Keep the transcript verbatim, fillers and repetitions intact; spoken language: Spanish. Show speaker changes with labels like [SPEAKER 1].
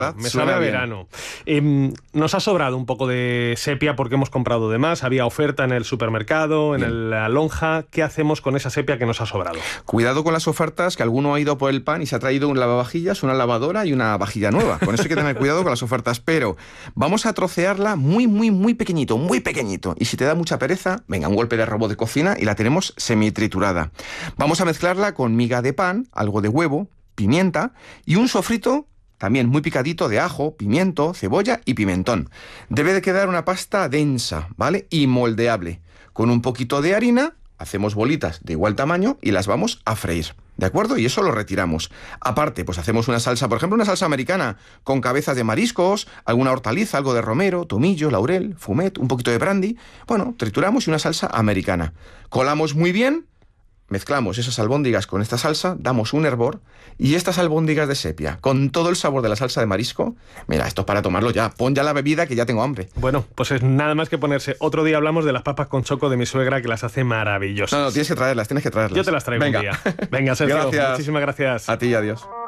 [SPEAKER 1] Me
[SPEAKER 2] Suena
[SPEAKER 1] sabe a
[SPEAKER 2] bien.
[SPEAKER 1] verano. Eh, nos ha sobrado un poco de sepia porque hemos comprado de más. Había oferta en el supermercado, en
[SPEAKER 2] Bien.
[SPEAKER 1] el- la lonja. ¿Qué hacemos con esa sepia que nos ha sobrado?
[SPEAKER 2] Cuidado con las ofertas, que alguno ha ido por el pan y se ha traído un lavavajillas, una lavadora y una vajilla nueva. Con eso hay que tener cuidado con las ofertas. Pero vamos a trocearla muy, muy, muy pequeñito, muy pequeñito. Y si te da mucha pereza, venga, un golpe de robot de cocina y la tenemos semi-triturada. Vamos a mezclarla con miga de pan, algo de huevo, pimienta y un sofrito también muy picadito de ajo, pimiento, cebolla y pimentón. Debe de quedar una pasta densa, ¿vale? Y moldeable. Con un poquito de harina hacemos bolitas de igual tamaño y las vamos a freír, ¿de acuerdo? Y eso lo retiramos. Aparte, pues hacemos una salsa, por ejemplo, una salsa americana con cabezas de mariscos, alguna hortaliza, algo de romero, tomillo, laurel, fumet, un poquito de brandy. Bueno, trituramos y una salsa americana. Colamos muy bien. Mezclamos esas albóndigas con esta salsa, damos un hervor y estas albóndigas de sepia, con todo el sabor de la salsa de marisco, mira, esto es para tomarlo ya. Pon ya la bebida que ya tengo hambre.
[SPEAKER 1] Bueno, pues es nada más que ponerse. Otro día hablamos de las papas con choco de mi suegra, que las hace maravillosas.
[SPEAKER 2] No, no, tienes que traerlas, tienes que traerlas.
[SPEAKER 1] Yo te las traigo
[SPEAKER 2] Venga.
[SPEAKER 1] un día. Venga, Sergio,
[SPEAKER 2] Gracias.
[SPEAKER 1] muchísimas gracias.
[SPEAKER 2] A ti, adiós.